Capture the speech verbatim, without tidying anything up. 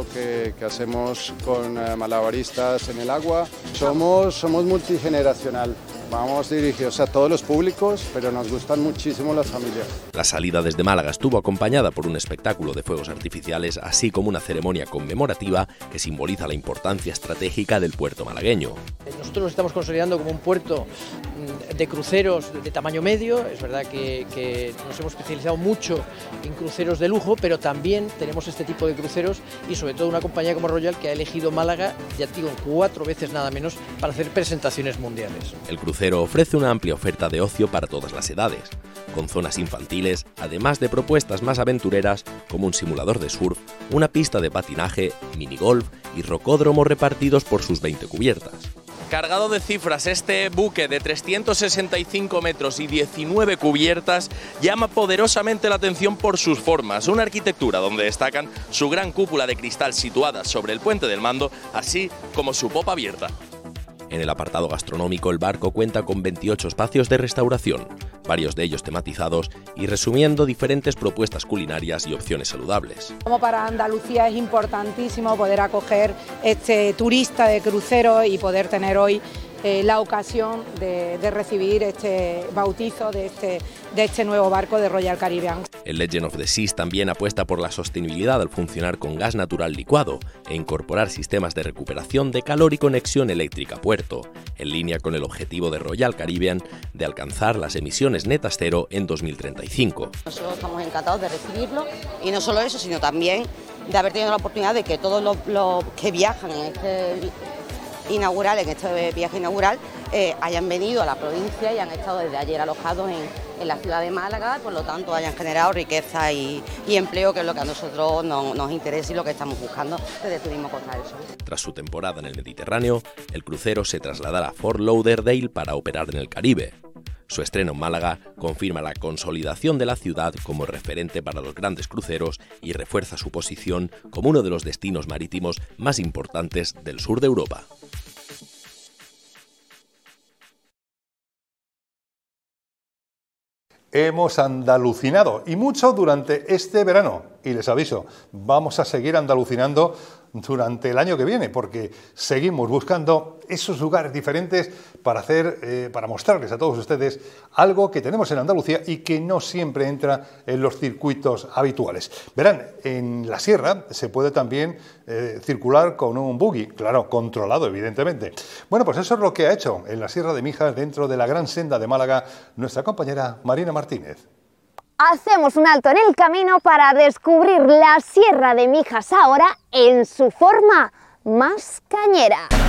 lo que, que hacemos con eh, malabaristas en el agua. Somos, somos multigeneracional. Vamos dirigidos a todos los públicos, pero nos gustan muchísimo las familias. La salida desde Málaga estuvo acompañada por un espectáculo de fuegos artificiales, así como una ceremonia conmemorativa que simboliza la importancia estratégica del puerto malagueño. Nosotros nos estamos consolidando como un puerto de cruceros de tamaño medio. Es verdad que, que nos hemos especializado mucho en cruceros de lujo, pero también tenemos este tipo de cruceros y sobre todo una compañía como Royal que ha elegido Málaga, ya digo, cuatro veces nada menos, para hacer presentaciones mundiales. El crucero ofrece una amplia oferta de ocio para todas las edades, con zonas infantiles, además de propuestas más aventureras como un simulador de surf, una pista de patinaje, minigolf y rocódromo repartidos por sus veinte cubiertas. Cargado de cifras, este buque de trescientos sesenta y cinco metros y diecinueve cubiertas llama poderosamente la atención por sus formas, una arquitectura donde destacan su gran cúpula de cristal situada sobre el puente del mando, así como su popa abierta. En el apartado gastronómico, el barco cuenta con veintiocho espacios de restauración, varios de ellos tematizados y resumiendo diferentes propuestas culinarias y opciones saludables. Como para Andalucía es importantísimo poder acoger este turista de crucero y poder tener hoy eh, la ocasión de, de recibir este bautizo de este, de este nuevo barco de Royal Caribbean. El Legend of the Seas también apuesta por la sostenibilidad al funcionar con gas natural licuado e incorporar sistemas de recuperación de calor y conexión eléctrica a puerto, en línea con el objetivo de Royal Caribbean de alcanzar las emisiones netas cero en dos mil treinta y cinco. Nosotros estamos encantados de recibirlo y no solo eso, sino también de haber tenido la oportunidad de que todos los, los que viajan en este inaugural, en este viaje inaugural, eh, hayan venido a la provincia y han estado desde ayer alojados en, en la ciudad de Málaga, por lo tanto hayan generado riqueza y, y empleo, que es lo que a nosotros no, nos interesa y lo que estamos buscando desde Turismo Costa del Sol. Tras su temporada en el Mediterráneo, el crucero se trasladará a Fort Lauderdale para operar en el Caribe. Su estreno en Málaga confirma la consolidación de la ciudad como referente para los grandes cruceros y refuerza su posición como uno de los destinos marítimos más importantes del sur de Europa. Hemos andalucinado y mucho durante este verano y les aviso, vamos a seguir andalucinando durante el año que viene porque seguimos buscando esos lugares diferentes para hacer, eh, para mostrarles a todos ustedes algo que tenemos en Andalucía y que no siempre entra en los circuitos habituales. Verán, en la sierra se puede también eh, circular con un buggy, claro, controlado evidentemente. Bueno, pues eso es lo que ha hecho en la Sierra de Mijas, dentro de la Gran Senda de Málaga, nuestra compañera Marina Martínez. Hacemos un alto en el camino para descubrir la Sierra de Mijas ahora en su forma más cañera.